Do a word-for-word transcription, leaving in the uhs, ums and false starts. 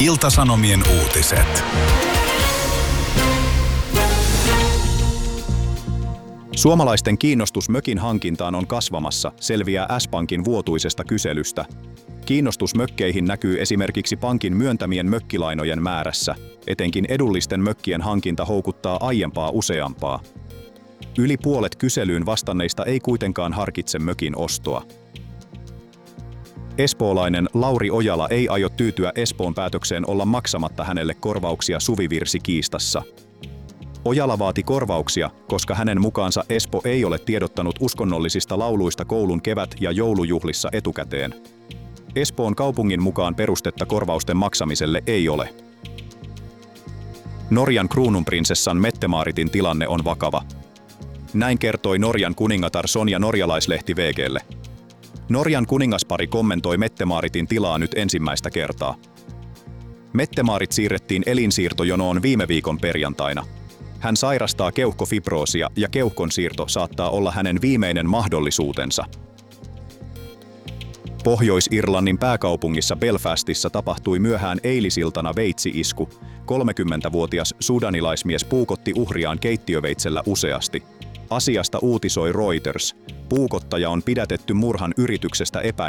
Ilta-Sanomien uutiset. Suomalaisten kiinnostus mökin hankintaan on kasvamassa, selviää S-Pankin vuotuisesta kyselystä. Kiinnostus mökkeihin näkyy esimerkiksi pankin myöntämien mökkilainojen määrässä. Etenkin edullisten mökkien hankinta houkuttaa aiempaa useampaa. Yli puolet kyselyyn vastanneista ei kuitenkaan harkitse mökin ostoa. Espoolainen Lauri Ojala ei aio tyytyä Espoon päätökseen olla maksamatta hänelle korvauksia suvivirsikiistassa. Ojala vaati korvauksia, koska hänen mukaansa Espoo ei ole tiedottanut uskonnollisista lauluista koulun kevät- ja joulujuhlissa etukäteen. Espoon kaupungin mukaan perustetta korvausten maksamiselle ei ole. Norjan kruununprinsessan Mette-Maaritin tilanne on vakava. Näin kertoi Norjan kuningatar Sonja norjalaislehti V G:lle. Norjan kuningaspari kommentoi Mette-Maaritin tilaa nyt ensimmäistä kertaa. Mette-Maarit siirrettiin elinsiirtojonoon viime viikon perjantaina. Hän sairastaa keuhkofibroosia ja keuhkon siirto saattaa olla hänen viimeinen mahdollisuutensa. Pohjois-Irlannin pääkaupungissa Belfastissa tapahtui myöhään eilisiltana veitsi-isku. kolmekymmentävuotias sudanilaismies puukotti uhriaan keittiöveitsellä useasti. Asiasta uutisoi Reuters. Puukottaja on pidätetty murhan yrityksestä epäiltynä.